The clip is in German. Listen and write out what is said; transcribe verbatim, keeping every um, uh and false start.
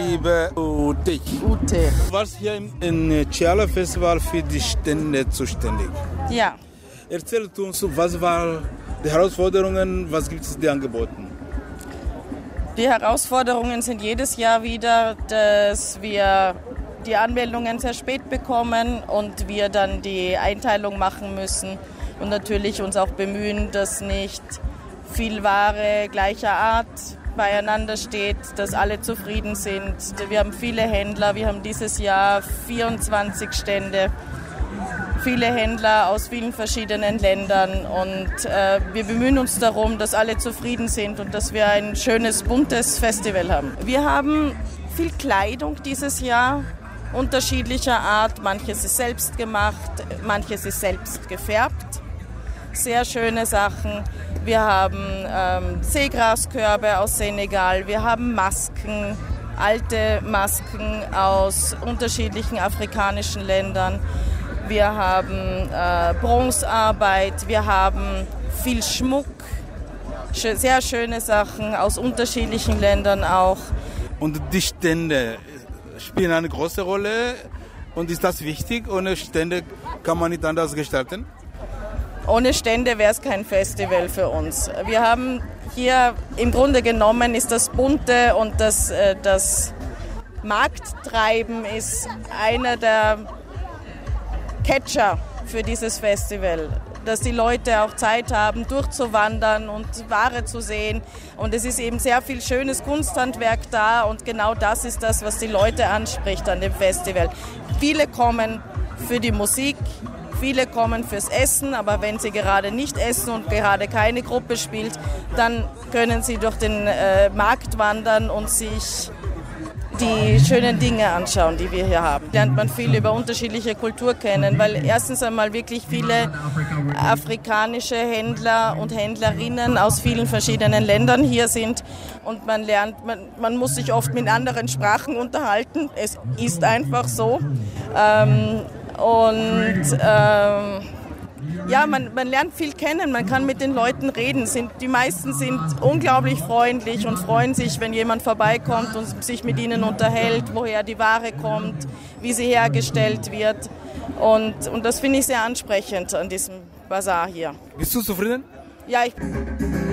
liebe Ute. Ute. Du warst hier im Ciala Festival für die Stände zuständig. Ja. Erzähl uns, was waren die Herausforderungen, was gibt es dir angeboten? Die Herausforderungen sind jedes Jahr wieder, dass wir die Anmeldungen sehr spät bekommen und wir dann die Einteilung machen müssen und natürlich uns auch bemühen, dass nicht viel Ware gleicher Art beieinander steht, dass alle zufrieden sind. Wir haben viele Händler, wir haben dieses Jahr vierundzwanzig Stände, viele Händler aus vielen verschiedenen Ländern und äh, wir bemühen uns darum, dass alle zufrieden sind und dass wir ein schönes, buntes Festival haben. Wir haben viel Kleidung dieses Jahr, unterschiedlicher Art. Manches ist selbst gemacht, manches ist selbst gefärbt. Sehr schöne Sachen. Wir haben ähm, Seegraskörbe aus Senegal, wir haben Masken, alte Masken aus unterschiedlichen afrikanischen Ländern. Wir haben äh, Bronzearbeit, wir haben viel Schmuck, sehr schöne Sachen aus unterschiedlichen Ländern auch. Und die Stände spielen eine große Rolle und ist das wichtig? Ohne Stände kann man nicht anders gestalten? Ohne Stände wäre es kein Festival für uns. Wir haben hier im Grunde genommen ist das Bunte und das, äh, das Markttreiben ist einer der Catcher für dieses Festival, dass die Leute auch Zeit haben, durchzuwandern und Ware zu sehen. Und es ist eben sehr viel schönes Kunsthandwerk da und genau das ist das, was die Leute anspricht an dem Festival. Viele kommen für die Musik, viele kommen fürs Essen, aber wenn sie gerade nicht essen und gerade keine Gruppe spielt, dann können sie durch den äh, Markt wandern und sich die schönen Dinge anschauen, die wir hier haben. Lernt man viel über unterschiedliche Kultur kennen, weil erstens einmal wirklich viele afrikanische Händler und Händlerinnen aus vielen verschiedenen Ländern hier sind und man lernt, man, man muss sich oft mit anderen Sprachen unterhalten. Es ist einfach so. Ähm, und ähm, ja, man, man lernt viel kennen, man kann mit den Leuten reden. Sind, die meisten sind unglaublich freundlich und freuen sich, wenn jemand vorbeikommt und sich mit ihnen unterhält, woher die Ware kommt, wie sie hergestellt wird. Und, und das finde ich sehr ansprechend an diesem Basar hier. Bist du zufrieden? Ja, ich